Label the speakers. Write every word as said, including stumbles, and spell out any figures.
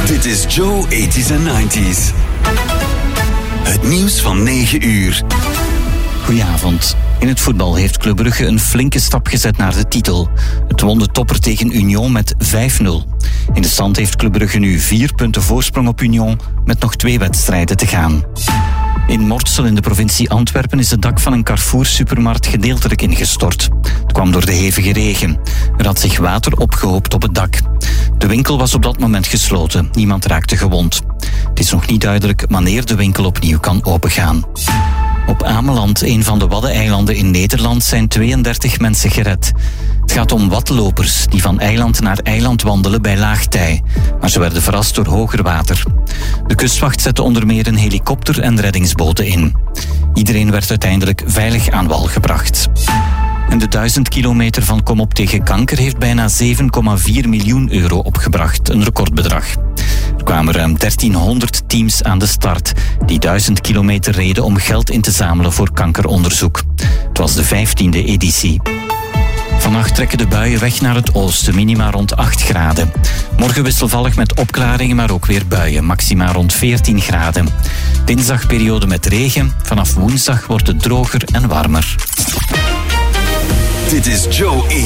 Speaker 1: Dit is Joe eighties en nineties. Het nieuws van negen uur.
Speaker 2: Goedenavond. In het voetbal heeft Club Brugge een flinke stap gezet naar de titel. Het won de topper tegen Union met vijf nul. In de stand heeft Club Brugge nu vier punten voorsprong op Union met nog twee wedstrijden te gaan. In Mortsel in de provincie Antwerpen is het dak van een Carrefour-supermarkt gedeeltelijk ingestort. Het kwam door de hevige regen. Er had zich water opgehoopt op het dak. De winkel was op dat moment gesloten. Niemand raakte gewond. Het is nog niet duidelijk wanneer de winkel opnieuw kan opengaan. Op Ameland, een van de Waddeneilanden in Nederland, zijn tweeëndertig mensen gered. Het gaat om watlopers die van eiland naar eiland wandelen bij laag tij. Maar ze werden verrast door hoger water. De kustwacht zette onder meer een helikopter en reddingsboten in. Iedereen werd uiteindelijk veilig aan wal gebracht. En de duizend kilometer van Kom op tegen kanker heeft bijna zeven komma vier miljoen euro opgebracht, een recordbedrag. Er kwamen ruim dertienhonderd teams aan de start die duizend kilometer reden om geld in te zamelen voor kankeronderzoek. Het was de vijftiende editie. Vannacht trekken de buien weg naar het oosten, minima rond acht graden. Morgen wisselvallig met opklaringen, maar ook weer buien, maxima rond veertien graden. Dinsdag periode met regen, vanaf woensdag wordt het droger en warmer.
Speaker 1: Dit is Joe